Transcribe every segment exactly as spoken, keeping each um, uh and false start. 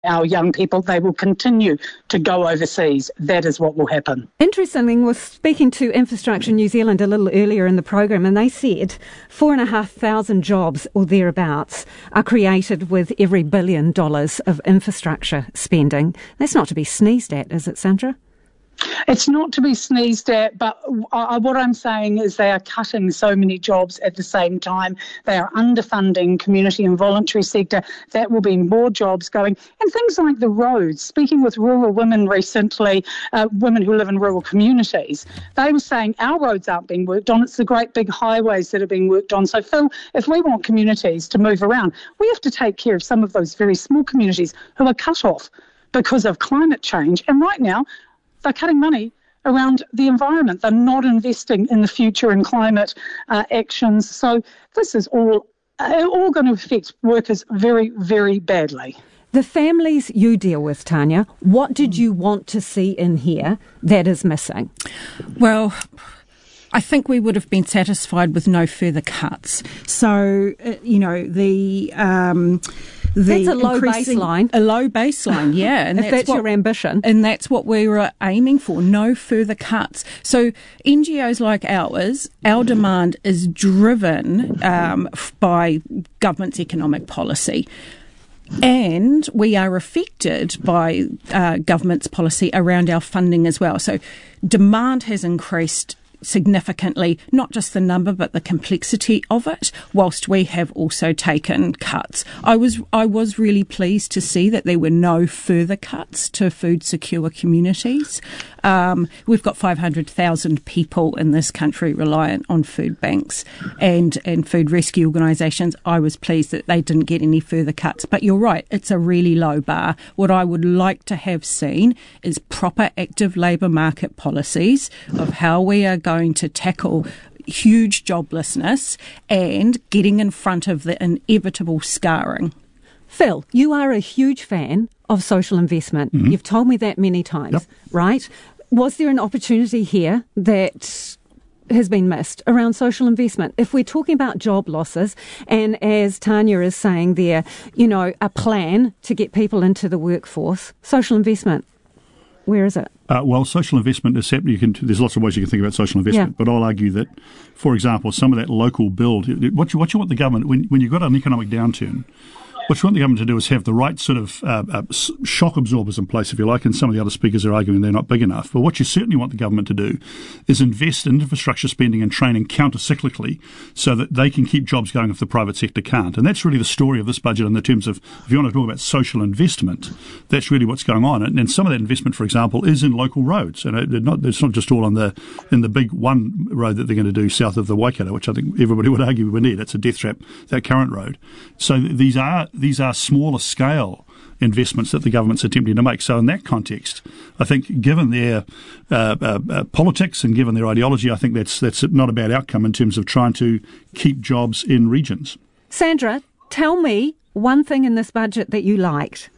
our young people, they will continue to go overseas. That is what will happen. Interestingly, we were speaking to Infrastructure New Zealand a little earlier in the program, and they said four and a half thousand jobs or thereabouts are created with every billion dollars of infrastructure spending. That's not to be sneezed at, is it, Sandra? It's not to be sneezed at, but uh, what I'm saying is they are cutting so many jobs at the same time. They are underfunding community and voluntary sector. That will be more jobs going. And things like the roads. Speaking with rural women recently, uh, women who live in rural communities, they were saying our roads aren't being worked on. It's the great big highways that are being worked on. So, Phil, if we want communities to move around, we have to take care of some of those very small communities who are cut off because of climate change. And right now, they're cutting money around the environment. They're not investing in the future and climate uh, actions. So this is all, uh, all going to affect workers very, very badly. The families you deal with, Tanya, what did you want to see in here that is missing? Well, I think we would have been satisfied with no further cuts. So, uh, you know, the... Um, The that's a low baseline. A low baseline, yeah. And if that's, that's what, your ambition. And that's what we were aiming for, no further cuts. So N G Os like ours, our demand is driven um, by government's economic policy. And we are affected by uh, government's policy around our funding as well. So demand has increased significantly, not just the number but the complexity of it, whilst we have also taken cuts. I was I was really pleased to see that there were no further cuts to food secure communities. Um, we've got five hundred thousand people in this country reliant on food banks and, and food rescue organisations. I was pleased that they didn't get any further cuts. But you're right, it's a really low bar. What I would like to have seen is proper active labour market policies of how we are going going to tackle huge joblessness and getting in front of the inevitable scarring. Phil, you are a huge fan of social investment. Mm-hmm. You've told me that many times, yep. Right? Was there an opportunity here that has been missed around social investment? If we're talking about job losses, and as Tanya is saying there, you know, a plan to get people into the workforce, social investment, where is it? Uh, well, social investment is happening. You can, there's lots of ways you can think about social investment, yeah. But I'll argue that, for example, some of that local build, what you, what you want the government, when, when you've got an economic downturn, what you want the government to do is have the right sort of uh, uh, shock absorbers in place, if you like, and some of the other speakers are arguing they're not big enough. But what you certainly want the government to do is invest in infrastructure spending and training counter-cyclically so that they can keep jobs going if the private sector can't. And that's really the story of this budget in the terms of, if you want to talk about social investment, that's really what's going on. And, and some of that investment, for example, is in local roads. And it, it not, it's not just all on the in the big one road that they're going to do south of the Waikato, which I think everybody would argue we need. It's a death trap, that current road. So these are These are smaller scale investments that the government's attempting to make. So in that context, I think given their uh, uh, uh, politics and given their ideology, I think that's that's not a bad outcome in terms of trying to keep jobs in regions. Sandra, tell me one thing in this budget that you liked.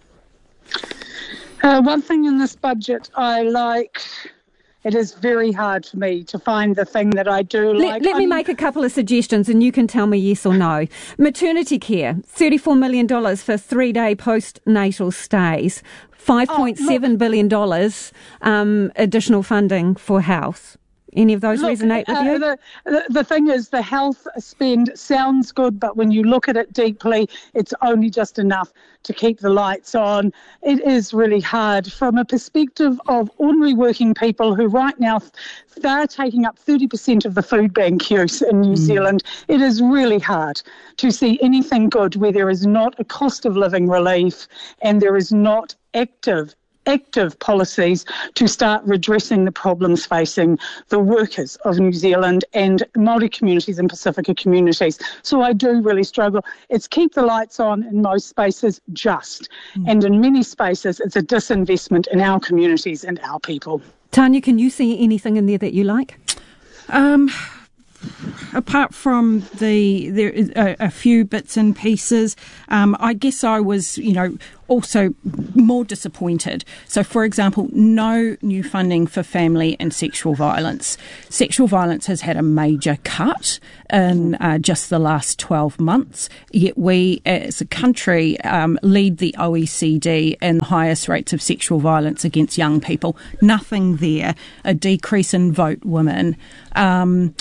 Uh, one thing in this budget I like... It is very hard for me to find the thing that I do let, like. Let me make a couple of suggestions and you can tell me yes or no. Maternity care, thirty-four million dollars for three-day postnatal stays, five point seven billion dollars um, additional funding for health. Any of those look, resonate with uh, you? The, the, the thing is, the health spend sounds good, but when you look at it deeply, it's only just enough to keep the lights on. It is really hard from a perspective of ordinary working people who right now, they're taking up thirty percent of the food bank use in New mm. Zealand. It is really hard to see anything good where there is not a cost of living relief and there is not active active policies to start redressing the problems facing the workers of New Zealand and Māori communities and Pacifica communities. So I do really struggle. It's keep the lights on in most spaces, just. Mm. And in many spaces, it's a disinvestment in our communities and our people. Tanya, can you see anything in there that you like? Um... apart from the there a, a few bits and pieces, um, I guess I was, you know, also more disappointed. So, for example, no new funding for family and sexual violence. Sexual violence has had a major cut in uh, just the last twelve months, yet we as a country um, lead the O E C D in the highest rates of sexual violence against young people. Nothing there. A decrease in vote women. Um,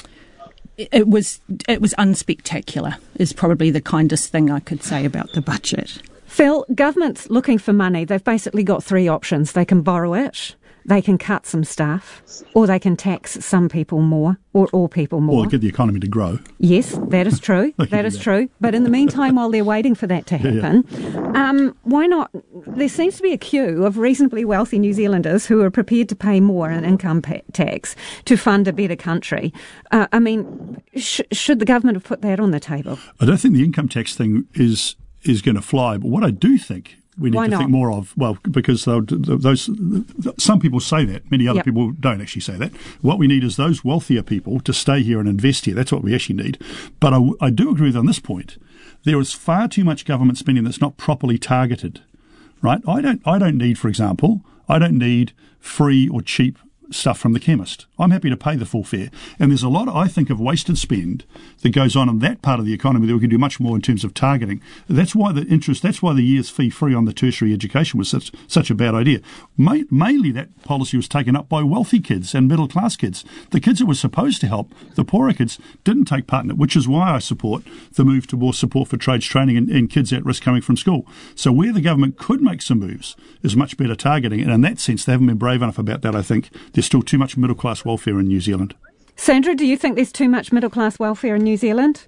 it was it was unspectacular, is probably the kindest thing I could say about the budget. Phil, government's looking for money. They've basically got three options. They can borrow it, they can cut some stuff, or they can tax some people more, or all people more. Or get the economy to grow. Yes, that is true. that is that. true. But in the meantime, while they're waiting for that to happen, yeah, yeah. Um, why not? There seems to be a queue of reasonably wealthy New Zealanders who are prepared to pay more in income pa- tax to fund a better country. Uh, I mean, sh- should the government have put that on the table? I don't think the income tax thing is is going to fly. But what I do think we need Why to not? think more of, well, because those some people say that, many other yep. people don't actually say that. What we need is those wealthier people to stay here and invest here. That's what we actually need. But I, I do agree with on this point. There is far too much government spending that's not properly targeted, right? I don't, I don't need, for example, I don't need free or cheap stuff from the chemist. I'm happy to pay the full fare. And there's a lot, I think, of wasted spend that goes on in that part of the economy that we can do much more in terms of targeting. That's why the interest, that's why the year's fee free on the tertiary education was such such a bad idea. Ma- mainly that policy was taken up by wealthy kids and middle class kids. The kids that were supposed to help, the poorer kids, didn't take part in it, which is why I support the move to more support for trades training and, and kids at risk coming from school. So where the government could make some moves is much better targeting. And in that sense, they haven't been brave enough about that, I think. There's still too much middle class welfare in New Zealand. Sandra, do you think there's too much middle class welfare in New Zealand?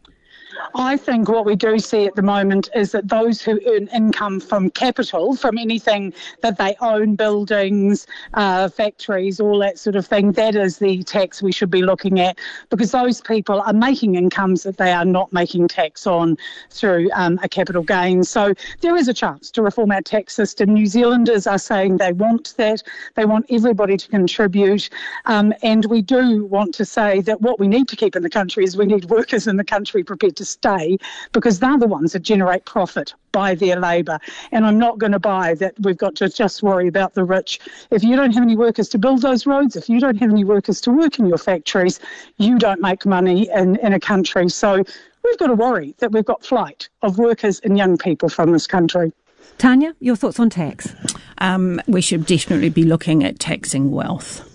I think what we do see at the moment is that those who earn income from capital, from anything that they own, buildings, uh, factories, all that sort of thing, that is the tax we should be looking at, because those people are making incomes that they are not making tax on through um, a capital gain. So there is a chance to reform our tax system. New Zealanders are saying they want that. They want everybody to contribute. Um, and we do want to say that what we need to keep in the country is we need workers in the country prepared to stay, because they're the ones that generate profit by their labour. And I'm not going to buy that we've got to just worry about the rich. If you don't have any workers to build those roads, if you don't have any workers to work in your factories, you don't make money in, in a country. So we've got to worry that we've got flight of workers and young people from this country. Tanya, your thoughts on tax? Um, we should definitely be looking at taxing wealth.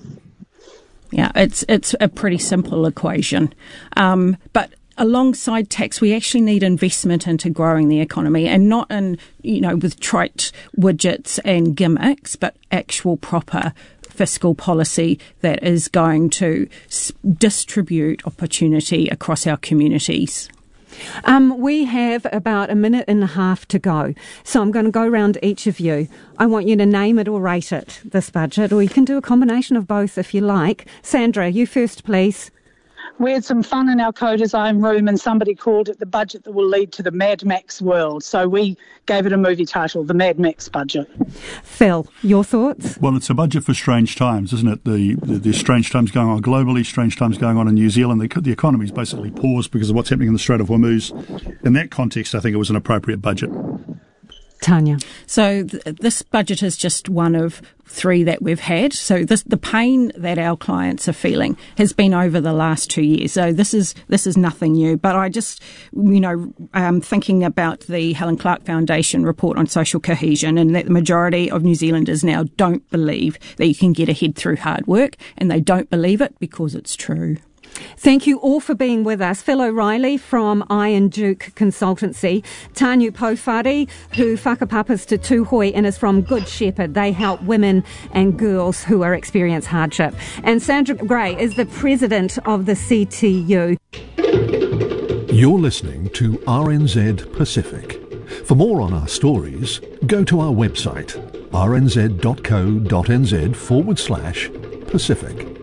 Yeah, it's it's a pretty simple equation. Um, but alongside tax, we actually need investment into growing the economy, and not in, you know, with trite widgets and gimmicks, but actual proper fiscal policy that is going to s- distribute opportunity across our communities. Um, we have about a minute and a half to go, so I'm going to go around each of you. I want you to name it or rate it, this budget, or you can do a combination of both if you like. Sandra, you first, please. We had some fun in our co-design room, and somebody called it the budget that will lead to the Mad Max world. So we gave it a movie title, the Mad Max budget. Phil, your thoughts? Well, it's a budget for strange times, isn't it? The, the There's strange times going on globally, strange times going on in New Zealand. The, the economy's basically paused because of what's happening in the Strait of Hormuz. In that context, I think it was an appropriate budget. Tanya. So th- this budget is just one of three that we've had. So this, the pain that our clients are feeling has been over the last two years. So this is this is nothing new. But I just, you know, um, thinking about the Helen Clark Foundation report on social cohesion, and that the majority of New Zealanders now don't believe that you can get ahead through hard work, and they don't believe it because it's true. Thank you all for being with us. Phil O'Reilly from Iron Duke Consultancy, Tanya Pofari, who whakapapas to Tūhoi and is from Good Shepherd. They help women and girls who are experience hardship. And Sandra Gray is the president of the C T U. You're listening to R N Z Pacific. For more on our stories, go to our website, rnz.co.nz forward slash Pacific.